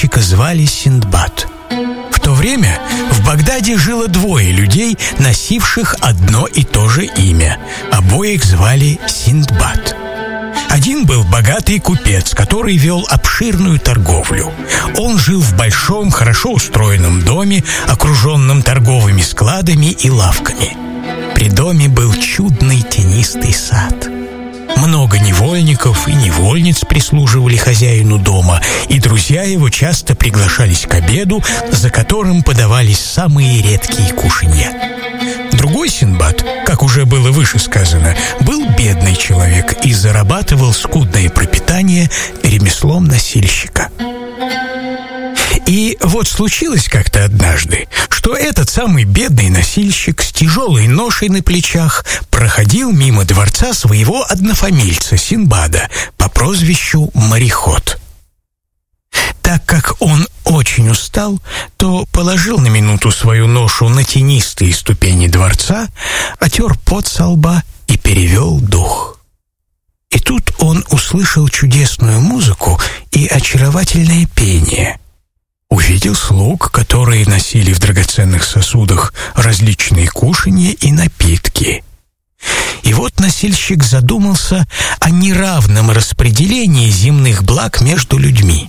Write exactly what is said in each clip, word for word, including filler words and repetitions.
носильщика звали Синдбад. В то время в Багдаде жило двое людей, носивших одно и то же имя. Обоих звали Синдбад. Один был богатый купец, который вел обширную торговлю. Он жил в большом, хорошо устроенном доме, окруженном торговыми складами и лавками. При доме был чудный тенистый сад. Много невольников и невольниц прислуживали хозяину дома, и друзья его часто приглашались к обеду, за которым подавались самые редкие кушанья. Другой Синдбад, как уже было выше сказано, был бедный человек и зарабатывал скудное пропитание ремеслом носильщика. И вот случилось как-то однажды, что этот самый бедный носильщик с тяжелой ношей на плечах проходил мимо дворца своего однофамильца Синдбада по прозвищу Мореход. Так как он очень устал, то положил на минуту свою ношу на тенистые ступени дворца, отер пот со лба и перевел дух. И тут он услышал чудесную музыку и очаровательное пение. Увидел слуг, которые носили в драгоценных сосудах различные кушанья и напитки. И вот носильщик задумался о неравном распределении земных благ между людьми.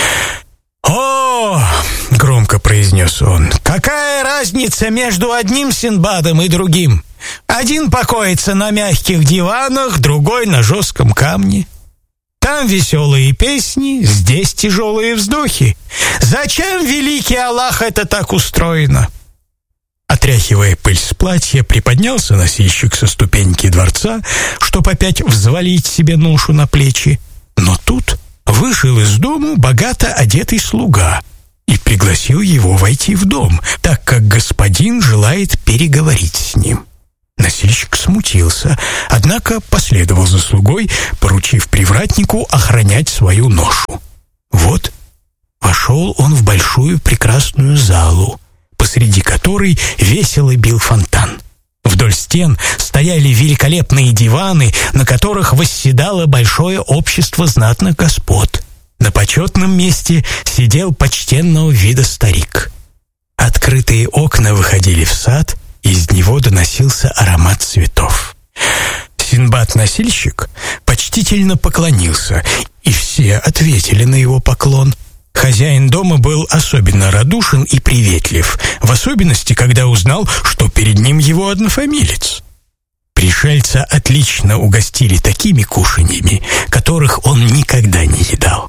«О, — громко произнес он, — какая разница между одним Синдбадом и другим? Один покоится на мягких диванах, другой на жестком камне. Там веселые песни, здесь тяжелые вздохи. Зачем, великий Аллах, это так устроено?» Отряхивая пыль с платья, приподнялся носильщик со ступеньки дворца, чтоб опять взвалить себе ношу на плечи. Но тут вышел из дому богато одетый слуга и пригласил его войти в дом, так как господин желает переговорить с ним. Носильщик смутился, однако последовал за слугой, поручив привратнику охранять свою ношу. Вот вошел он в большую прекрасную залу, посреди которой весело бил фонтан. Вдоль стен стояли великолепные диваны, на которых восседало большое общество знатных господ. На почетном месте сидел почтенного вида старик. Открытые окна выходили в сад, из него доносился аромат цветов. Синдбад-носильщик почтительно поклонился, и все ответили на его поклон. Хозяин дома был особенно радушен и приветлив, в особенности, когда узнал, что перед ним его однофамилец. Пришельца отлично угостили такими кушаньями, которых он никогда не едал.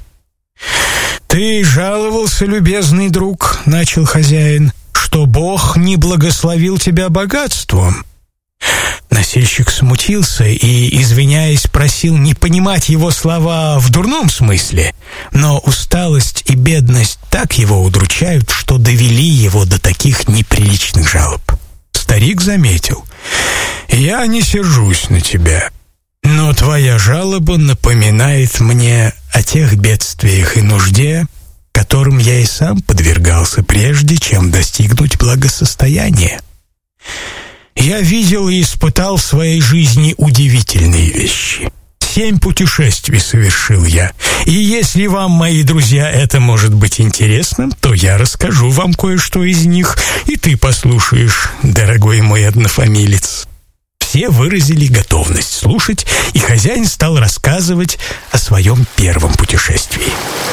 «Ты жаловался, любезный друг, — начал хозяин, — что Бог не благословил тебя богатством». Носильщик смутился и, извиняясь, просил не понимать его слова в дурном смысле, но усталость и бедность так его удручают, что довели его до таких неприличных жалоб. Старик заметил: «Я не сержусь на тебя, но твоя жалоба напоминает мне о тех бедствиях и нужде, которым я и сам подвергался, прежде чем достигнуть благосостояния. Я видел и испытал в своей жизни удивительные вещи. Семь путешествий совершил я, и если вам, мои друзья, это может быть интересным, то я расскажу вам кое-что из них, и ты послушаешь, дорогой мой однофамилец». Все выразили готовность слушать, и хозяин стал рассказывать о своем первом путешествии.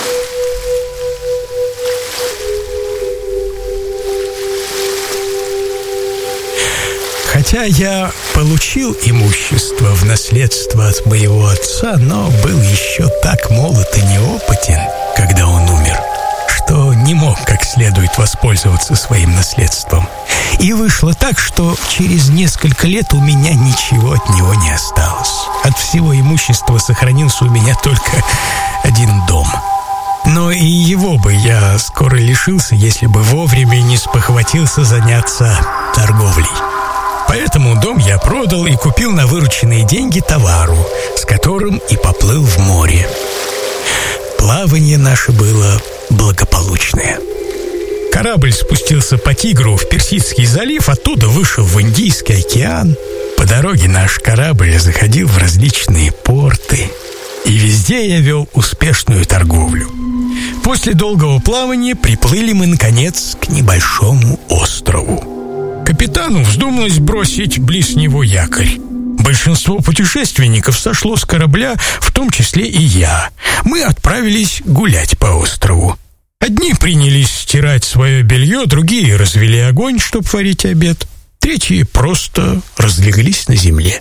Хотя я получил имущество в наследство от моего отца, но был еще так молод и неопытен, когда он умер, что не мог как следует воспользоваться своим наследством. И вышло так, что через несколько лет у меня ничего от него не осталось. От всего имущества сохранился у меня только один дом. Но и его бы я скоро лишился, если бы вовремя не спохватился заняться торговлей. Поэтому дом я продал и купил на вырученные деньги товару, с которым и поплыл в море. Плавание наше было благополучное. Корабль спустился по Тигру в Персидский залив, оттуда вышел в Индийский океан. По дороге наш корабль заходил в различные порты, и везде я вел успешную торговлю. После долгого плавания приплыли мы, наконец, к небольшому острову. Капитану вздумалось бросить близ него якорь. Большинство путешественников сошло с корабля, в том числе и я. Мы отправились гулять по острову. Одни принялись стирать свое белье, другие развели огонь, чтобы варить обед. Третьи просто разлеглись на земле.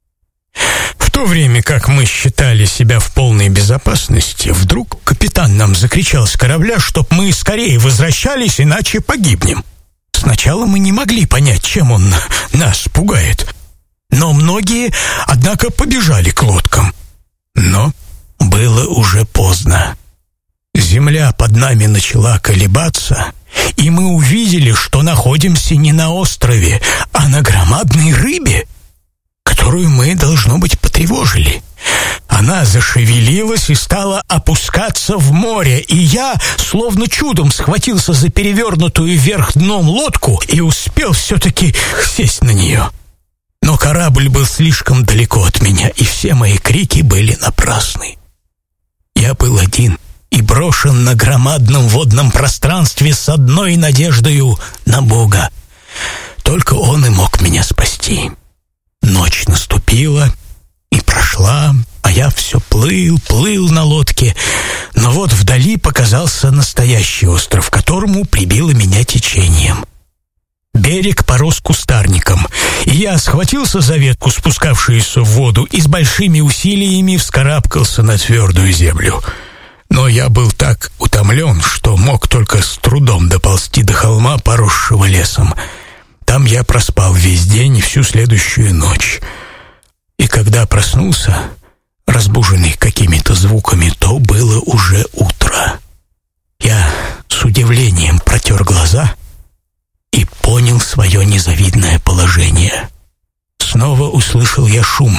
В то время как мы считали себя в полной безопасности, вдруг капитан нам закричал с корабля, чтоб мы скорее возвращались, иначе погибнем. Сначала мы не могли понять, чем он нас пугает. Но многие, однако, побежали к лодкам. Но было уже поздно. Земля под нами начала колебаться, и мы увидели, что находимся не на острове, а на громадной рыбе, которую мы, должно быть, потревожили. Она зашевелилась и стала опускаться в море, и я, словно чудом, схватился за перевернутую вверх дном лодку и успел все-таки сесть на нее. Но корабль был слишком далеко от меня, и все мои крики были напрасны. Я был один и брошен на громадном водном пространстве с одной надеждою на Бога. Только Он и мог меня спасти. Ночь наступила и прошла, а я все плыл, плыл на лодке. Но вот вдали показался настоящий остров, к которому прибило меня течением. Берег порос кустарником, и я схватился за ветку, спускавшуюся в воду, и с большими усилиями вскарабкался на твердую землю. Но я был так утомлен, что мог только с трудом доползти до холма, поросшего лесом. Там я проспал весь день и всю следующую ночь. И когда проснулся, разбуженный какими-то звуками, то было уже утро. Я с удивлением протер глаза и понял свое незавидное положение. Снова услышал я шум.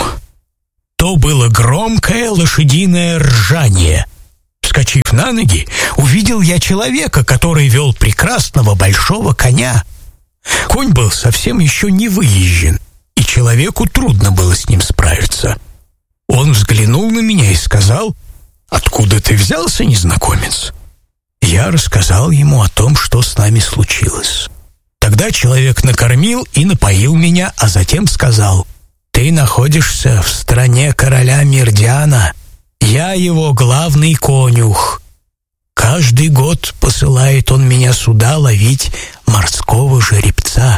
То было громкое лошадиное ржание. Вскочив на ноги, увидел я человека, который вел прекрасного большого коня. Конь был совсем еще не выезжен, и человеку трудно было с ним справиться. Он взглянул на меня и сказал: «Откуда ты взялся, незнакомец?» Я рассказал ему о том, что с нами случилось. Тогда человек накормил и напоил меня, а затем сказал: «Ты находишься в стране короля Мирдиана. Я его главный конюх. Каждый год посылает он меня сюда ловить морского жеребца.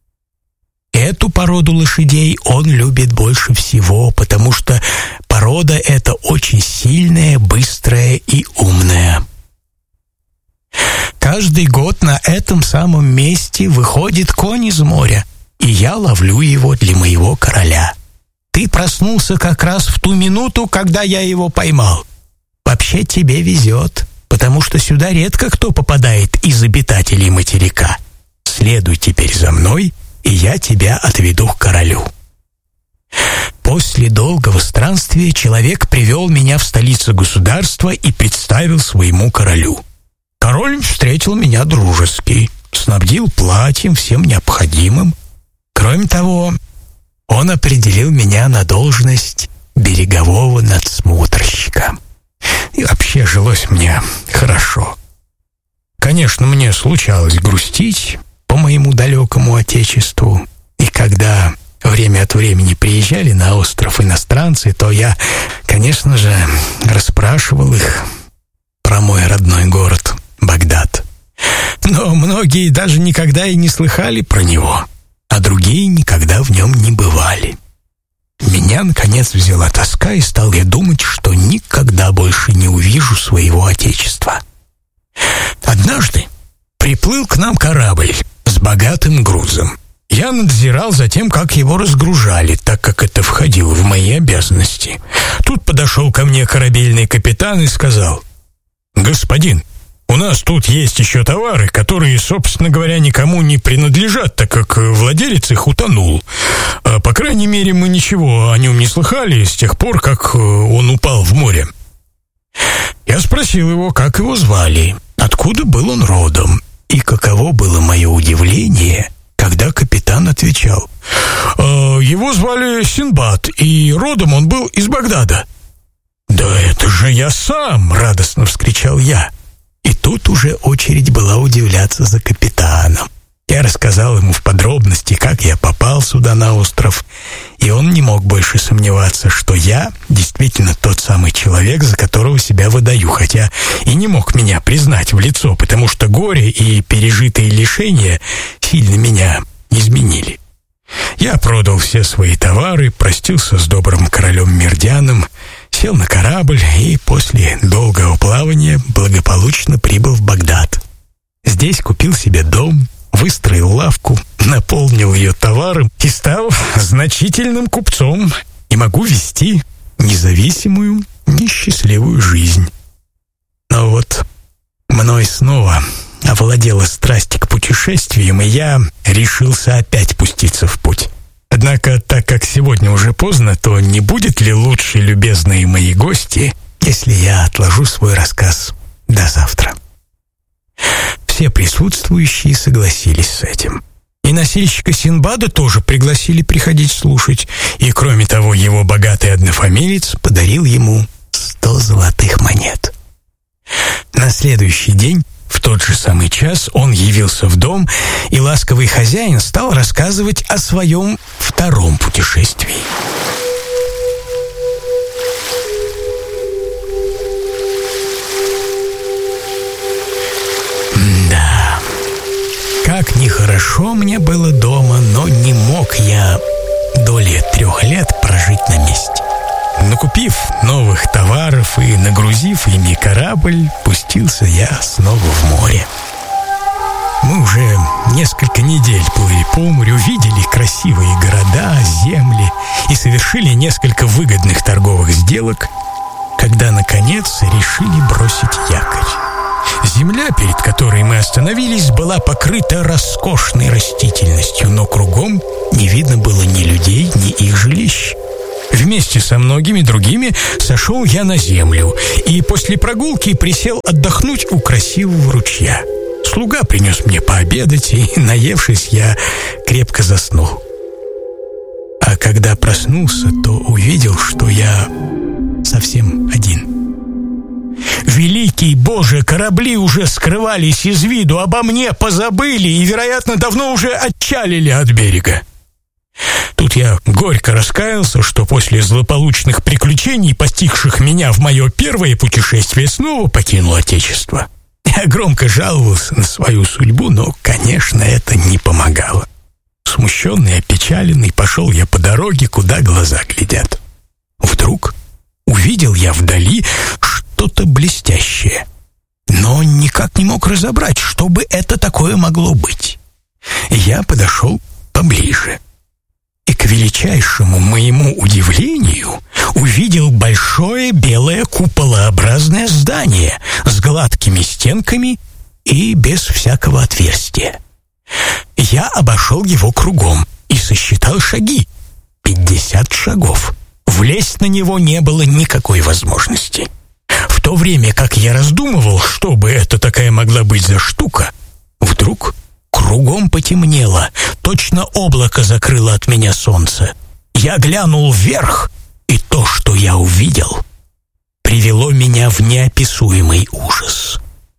Эту породу лошадей он любит больше всего, потому что порода эта очень сильная, быстрая и умная. Каждый год на этом самом месте выходит конь из моря, и я ловлю его для моего короля. Ты проснулся как раз в ту минуту, когда я его поймал. Вообще тебе везет, потому что сюда редко кто попадает из обитателей материка. Следуй теперь за мной, и я тебя отведу к королю». После долгого странствия человек привел меня в столицу государства и представил своему королю. Король встретил меня дружески, снабдил платьем, всем необходимым. Кроме того, он определил меня на должность берегового надсмотрщика. И вообще жилось мне хорошо. Конечно, мне случалось грустить по моему далекому отечеству, и когда время от времени приезжали на остров иностранцы, то я, конечно же, расспрашивал их про мой родной город Багдад. Но многие даже никогда и не слыхали про него, а другие никогда в нем не бывали. Меня, наконец, взяла тоска, и стал я думать, что никогда больше не увижу своего отечества. Однажды приплыл к нам корабль с богатым грузом. Я надзирал за тем, как его разгружали, так как это входило в мои обязанности. Тут подошел ко мне корабельный капитан и сказал: «Господин, у нас тут есть еще товары, которые, собственно говоря, никому не принадлежат, так как владелец их утонул. А, по крайней мере, мы ничего о нем не слыхали с тех пор, как он упал в море». Я спросил его, как его звали, откуда был он родом, и каково было мое удивление, когда капитан отвечал: «Э, «Его звали Синдбад, и родом он был из Багдада». «Да это же я сам!» — радостно вскричал я. И тут уже очередь была удивляться за капитаном. Я рассказал ему в подробности, как я попал сюда на остров, и он не мог больше сомневаться, что я действительно тот самый человек, за которого себя выдаю, хотя и не мог меня признать в лицо, потому что горе и пережитые лишения сильно меня изменили. Я продал все свои товары, простился с добрым королем Мирдианом, сел на корабль и после долгого плавания благополучно прибыл в Багдад. Здесь купил себе дом, выстроил лавку, наполнил ее товаром и стал значительным купцом, и могу вести независимую, несчастливую жизнь. Но вот мной снова овладела страсть к путешествиям, и я решился опять пуститься в путь. Однако, так как сегодня уже поздно, то не будет ли лучше, любезные мои гости, если я отложу свой рассказ до завтра? Все присутствующие согласились с этим. И носильщика Синдбада тоже пригласили приходить слушать, и, кроме того, его богатый однофамилец подарил ему сто золотых монет. На следующий день, в тот же самый час, он явился в дом, и ласковый хозяин стал рассказывать о своем втором путешествии. Да, как нехорошо мне было дома, но не мог я доли трех лет прожить на месте. Накупив новых товаров и нагрузив ими корабль, пустился я снова в море. Мы уже несколько недель плыли по морю, видели красивые города, земли и совершили несколько выгодных торговых сделок, когда, наконец, решили бросить якорь. Земля, перед которой мы остановились, была покрыта роскошной растительностью, но кругом не видно было ни людей, ни их жилищ. Вместе со многими другими сошел я на землю и после прогулки присел отдохнуть у красивого ручья. Слуга принес мне пообедать, и, наевшись, я крепко заснул. А когда проснулся, то увидел, что я совсем один. Великий Боже, корабли уже скрывались из виду, обо мне позабыли и, вероятно, давно уже отчалили от берега. Тут я горько раскаялся, что после злополучных приключений, постигших меня в мое первое путешествие, снова покинул Отечество. Я громко жаловался на свою судьбу, но, конечно, это не помогало. Смущенный, опечаленный, пошел я по дороге, куда глаза глядят. Вдруг увидел я вдали что-то блестящее, но никак не мог разобрать, что бы это такое могло быть. Я подошел поближе и, к величайшему моему удивлению, увидел большое белое куполообразное здание с гладкими стенками и без всякого отверстия. Я обошел его кругом и сосчитал шаги. Пятьдесят шагов. Влезть на него не было никакой возможности. В то время, как я раздумывал, что бы это такая могла быть за штука, вдруг кругом потемнело, точно облако закрыло от меня солнце. Я глянул вверх, и то, что я увидел, привело меня в неописуемый ужас.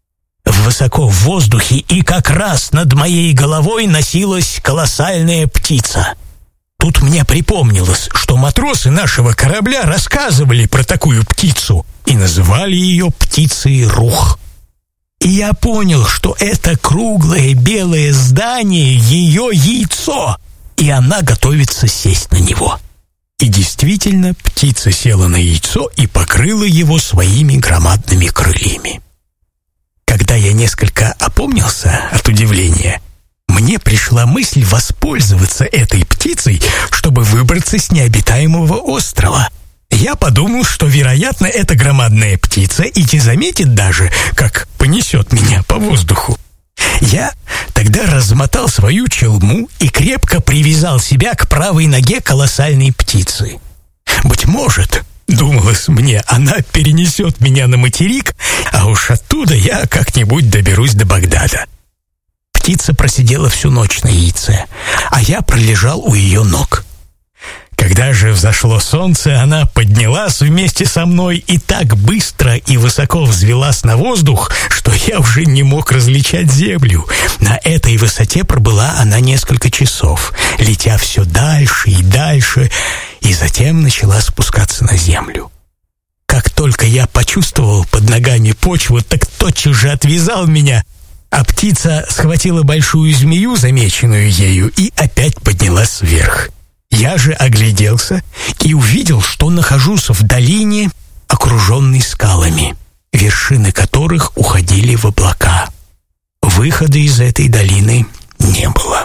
Высоко в воздухе и как раз над моей головой носилась колоссальная птица. Тут мне припомнилось, что матросы нашего корабля рассказывали про такую птицу и называли ее птицей Рух. И я понял, что это круглое белое здание — ее яйцо, и она готовится сесть на него. И действительно, птица села на яйцо и покрыла его своими громадными крыльями. Когда я несколько опомнился от удивления, мне пришла мысль воспользоваться этой птицей, чтобы выбраться с необитаемого острова. Я подумал, что, вероятно, эта громадная птица и не заметит даже, как понесет меня по воздуху. Я тогда размотал свою челму и крепко привязал себя к правой ноге колоссальной птицы. Быть может, думалось мне, она перенесет меня на материк, а уж оттуда я как-нибудь доберусь до Багдада. Птица просидела всю ночь на яйце, а я пролежал у ее ног. Когда же взошло солнце, она поднялась вместе со мной и так быстро и высоко взвелась на воздух, что я уже не мог различать землю. На этой высоте пробыла она несколько часов, летя все дальше и дальше, и затем начала спускаться на землю. Как только я почувствовал под ногами почву, так тотчас же отвязал меня, а птица схватила большую змею, замеченную ею, и опять поднялась вверх. Я же огляделся и увидел, что нахожусь в долине, окруженной скалами, вершины которых уходили в облака. Выхода из этой долины не было.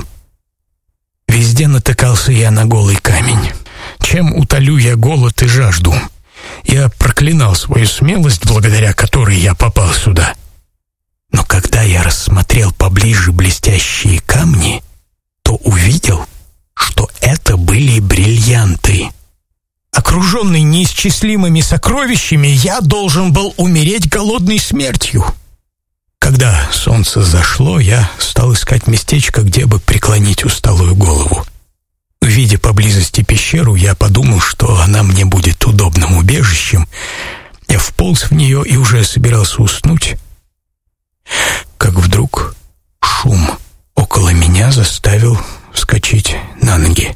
Везде натыкался я на голый камень. Чем утолю я голод и жажду? Я проклинал свою смелость, благодаря которой я попал сюда. Но когда я рассмотрел поближе блестящие камни, то увидел, что это были бриллианты. Окруженный неисчислимыми сокровищами, я должен был умереть голодной смертью. Когда солнце зашло, я стал искать местечко, где бы преклонить усталую голову. Увидя поблизости пещеру, я подумал, что она мне будет удобным убежищем. Я вполз в нее и уже собирался уснуть, как вдруг шум около меня заставил вскочить на ноги.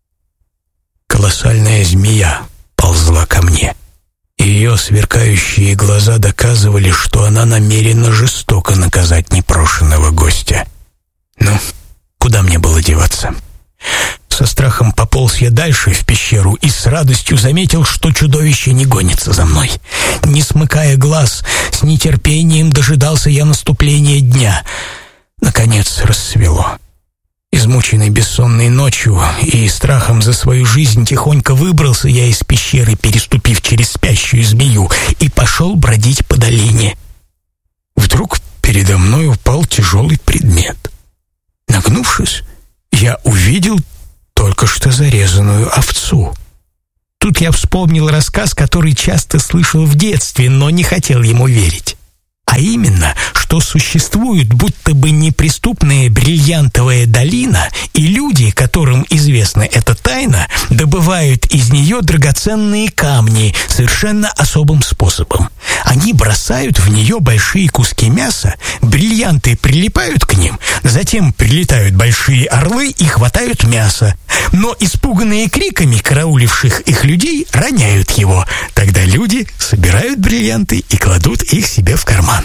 Колоссальная змея ползла ко мне, и ее сверкающие глаза доказывали, что она намерена жестоко наказать непрошенного гостя. Ну, куда мне было деваться? Со страхом пополз я дальше в пещеру и с радостью заметил, что чудовище не гонится за мной. Не смыкая глаз, с нетерпением дожидался я наступления дня. Наконец рассвело. Измученный бессонной ночью и страхом за свою жизнь, тихонько выбрался я из пещеры, переступив через спящую змею, и пошел бродить по долине. Вдруг передо мной упал тяжелый предмет. Нагнувшись, я увидел только что зарезанную овцу. Тут я вспомнил рассказ, который часто слышал в детстве, но не хотел ему верить. А именно, что существует будто бы неприступная бриллиантовая долина, и люди, которым известна эта тайна, добывают из нее драгоценные камни совершенно особым способом. Они бросают в нее большие куски мяса, бриллианты прилипают к ним, затем прилетают большие орлы и хватают мясо. Но испуганные криками карауливших их людей роняют его. Тогда люди собирают бриллианты и кладут их себе в карман.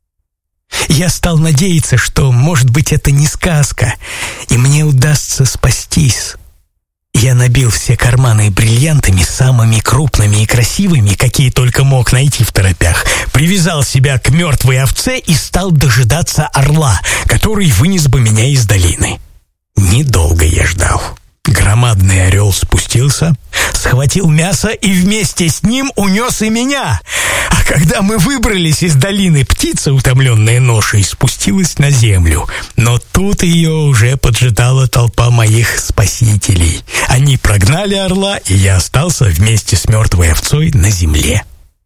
Я стал надеяться, что, может быть, это не сказка, и мне удастся спастись. Я набил все карманы бриллиантами, самыми крупными и красивыми, какие только мог найти в торопях, привязал себя к мертвой овце и стал дожидаться орла, который вынес бы меня из долины. Недолго я ждал. Громадный орел спустился, схватил мясо и вместе с ним унес и меня. А когда мы выбрались из долины, птица, утомленная ношей, спустилась на землю. Но тут ее уже поджидала толпа моих спасителей. Они прогнали орла, и я остался вместе с мертвой овцой на земле.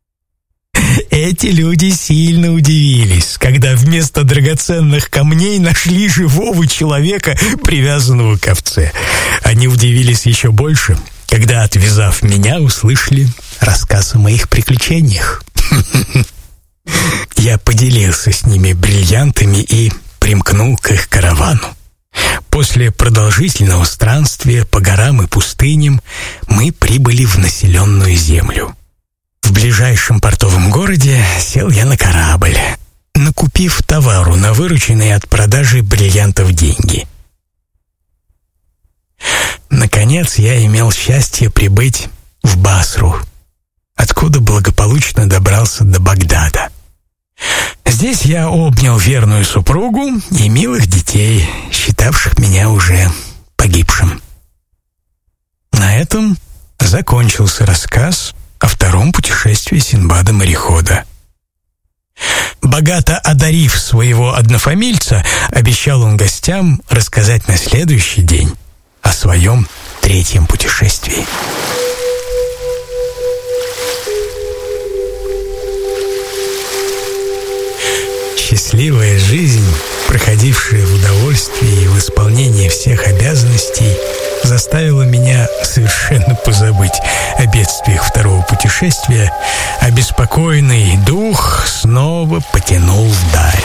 Эти люди сильно удивились, когда вместо драгоценных камней нашли живого человека, привязанного к овце. Они удивились еще больше, когда, отвязав меня, услышали рассказ о моих приключениях. Я поделился с ними бриллиантами и примкнул к их каравану. После продолжительного странствия по горам и пустыням мы прибыли в населенную землю. В ближайшем портовом городе сел я на корабль, накупив товару на вырученные от продажи бриллиантов деньги. Наконец я имел счастье прибыть в Басру, откуда благополучно добрался до Багдада. Здесь я обнял верную супругу и милых детей, считавших меня уже погибшим. На этом закончился рассказ о втором путешествии Синдбада-морехода. Богато одарив своего однофамильца, обещал он гостям рассказать на следующий день о своем третьем путешествии. Счастливая жизнь, проходившая в удовольствии и в исполнении всех обязанностей, заставила меня совершенно путешествия, обеспокоенный дух снова потянул вдаль.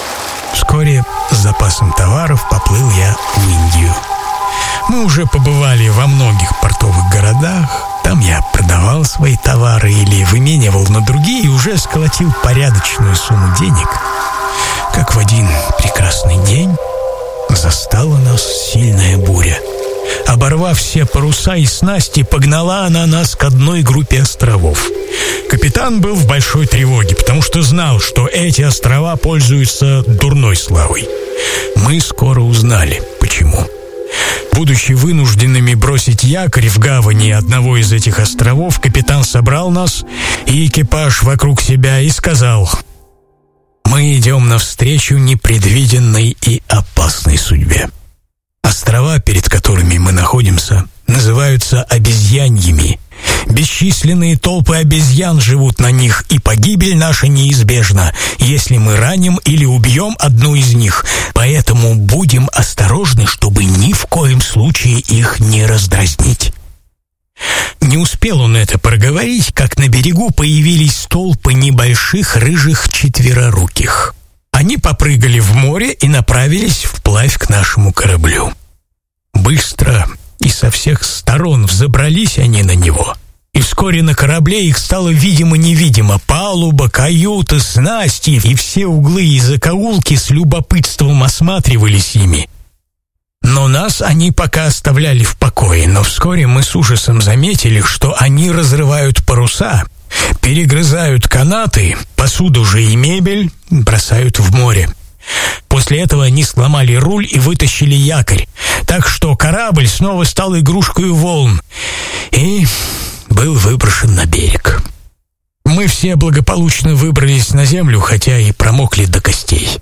Вскоре с запасом товаров поплыл я в Индию. Мы уже побывали во многих портовых городах. Там я продавал свои товары или выменивал на другие и уже сколотил порядочную сумму денег. Как в один прекрасный день застала нас сильная буря. Оборвав все паруса и снасти, погнала она нас к одной группе островов. Капитан был в большой тревоге, потому что знал, что эти острова пользуются дурной славой. Мы скоро узнали, почему. Будучи вынужденными бросить якорь в гавани одного из этих островов, капитан собрал нас и экипаж вокруг себя и сказал: «Мы идем навстречу непредвиденной и опасной судьбе. Острова, перед которыми мы находимся, называются обезьяньями. Бесчисленные толпы обезьян живут на них, и погибель наша неизбежна, если мы раним или убьем одну из них. Поэтому будем осторожны, чтобы ни в коем случае их не раздразнить». Не успел он это проговорить, как на берегу появились толпы небольших рыжих четвероруких. Они попрыгали в море и направились вплавь к нашему кораблю. Быстро и со всех сторон взобрались они на него, и вскоре на корабле их стало видимо-невидимо. Палуба, каюты, снасти и все углы и закоулки с любопытством осматривались ими. Но нас они пока оставляли в покое, но вскоре мы с ужасом заметили, что они разрывают паруса, перегрызают канаты, посуду же и мебель бросают в море. После этого они сломали руль и вытащили якорь, так что корабль снова стал игрушкой волн и был выброшен на берег. Мы все благополучно выбрались на землю, хотя и промокли до костей.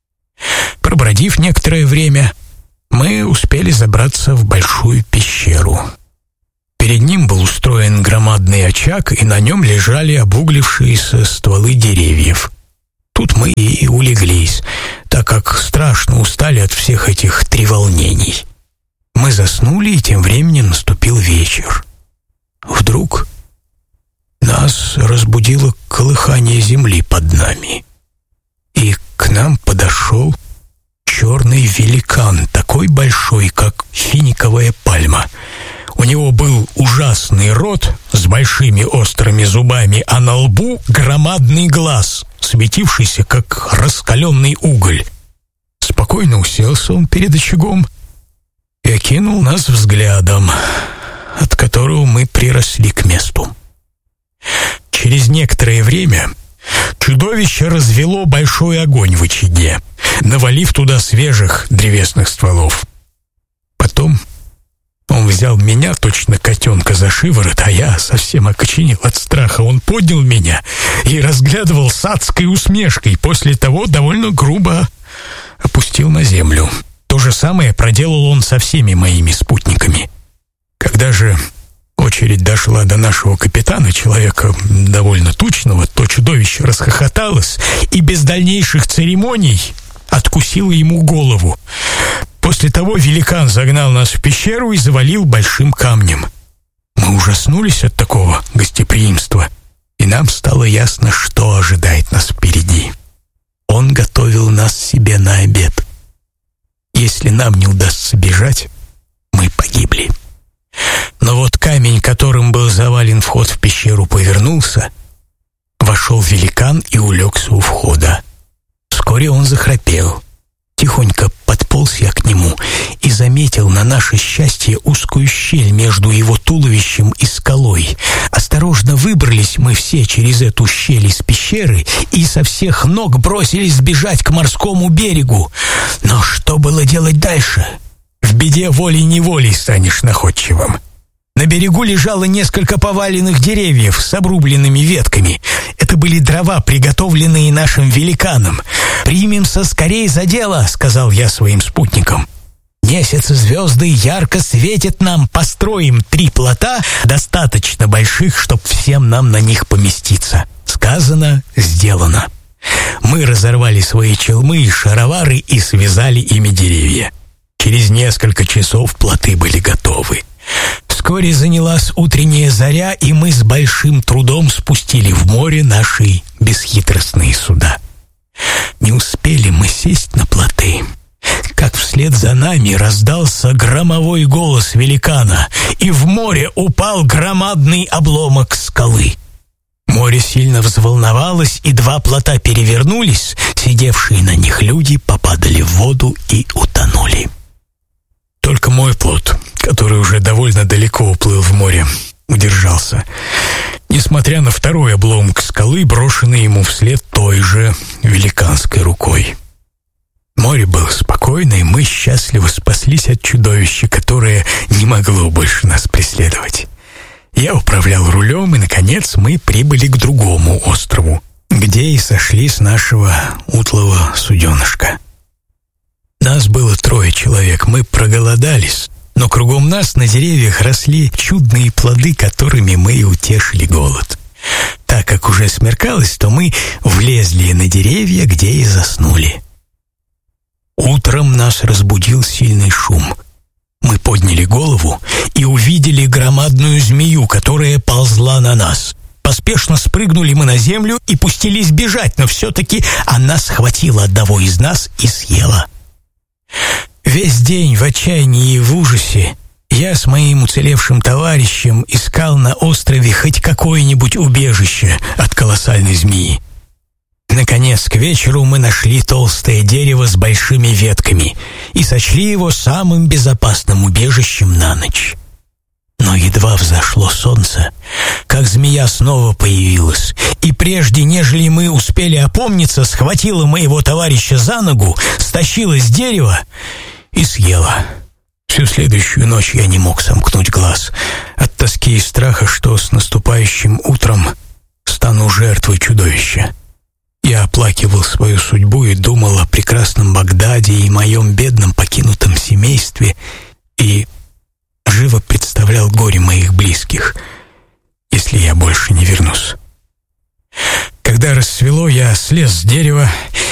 Пробродив некоторое время, мы успели забраться в большую пещеру. Перед ним был устроен громадный очаг, и на нем лежали обуглившиеся стволы деревьев. Тут мы и улеглись, так как страшно устали от всех этих треволнений. Мы заснули, и тем временем наступил вечер. Вдруг нас разбудило колыхание земли под нами, и к нам подошел черный великан, такой большой, как финиковая пальма. У него был ужасный рот с большими острыми зубами, а на лбу громадный глаз, светившийся, как раскаленный уголь. Спокойно уселся он перед очагом и окинул нас взглядом, от которого мы приросли к месту. Через некоторое время чудовище развело большой огонь в очаге, навалив туда свежих древесных стволов. Потом он взял меня, точно котенка, за шиворот, а я совсем окоченел от страха. Он поднял меня и разглядывал с адской усмешкой. После того довольно грубо опустил на землю. То же самое проделал он со всеми моими спутниками. Когда же очередь дошла до нашего капитана, человека довольно тучного, то чудовище расхохоталось и без дальнейших церемоний откусило ему голову. После того великан загнал нас в пещеру и завалил большим камнем. Мы ужаснулись от такого гостеприимства, и нам стало ясно, что ожидает нас впереди. Он готовил нас себе на обед. Если нам не удастся бежать, мы погибли. Но вот камень, которым был завален вход в пещеру, повернулся, вошел великан и улегся у входа. Вскоре он захрапел. Тихонько подполз я к нему и заметил на наше счастье узкую щель между его туловищем и скалой. Осторожно выбрались мы все через эту щель из пещеры и со всех ног бросились бежать к морскому берегу. Но что было делать дальше? В беде волей-неволей станешь находчивым. На берегу лежало несколько поваленных деревьев с обрубленными ветками. Это были дрова, приготовленные нашим великаном. «Примемся скорей за дело», — сказал я своим спутникам. «Месяц и звезды ярко светят нам. Построим три плота, достаточно больших, чтоб всем нам на них поместиться». Сказано, сделано. Мы разорвали свои челмы и шаровары и связали ими деревья. Через несколько часов плоты были готовы. Вскоре занялась утренняя заря, и мы с большим трудом спустили в море наши бесхитростные суда. Не успели мы сесть на плоты, как вслед за нами раздался громовой голос великана, и в море упал громадный обломок скалы. Море сильно взволновалось, и два плота перевернулись, сидевшие на них люди попадали в воду и утонули. Только мой плот, который уже довольно далеко уплыл в море, удержался, несмотря на второй обломок скалы, брошенный ему вслед той же великанской рукой. Море было спокойно, и мы счастливо спаслись от чудовища, которое не могло больше нас преследовать. Я управлял рулем, и, наконец, мы прибыли к другому острову, где и сошли с нашего утлого суденышка. Нас было трое человек, мы проголодались, но кругом нас на деревьях росли чудные плоды, которыми мы и утешили голод. Так как уже смеркалось, то мы влезли на деревья, где и заснули. Утром нас разбудил сильный шум. Мы подняли голову и увидели громадную змею, которая ползла на нас. Поспешно спрыгнули мы на землю и пустились бежать, но все-таки она схватила одного из нас и съела. Весь день в отчаянии и в ужасе я с моим уцелевшим товарищем искал на острове хоть какое-нибудь убежище от колоссальной змеи. Наконец, к вечеру мы нашли толстое дерево с большими ветками и сочли его самым безопасным убежищем на ночь. Но едва взошло солнце, как змея снова появилась, и прежде, нежели мы успели опомниться, схватила моего товарища за ногу, стащила с дерева и съела. Всю следующую ночь я не мог сомкнуть глаз от тоски и страха, что с наступающим утром стану жертвой чудовища. Я оплакивал свою судьбу и думал о прекрасном Багдаде и моем бедном покинутом семействе, и живо представлял горе моих близких, если я больше не вернусь. Когда рассвело, я слез с дерева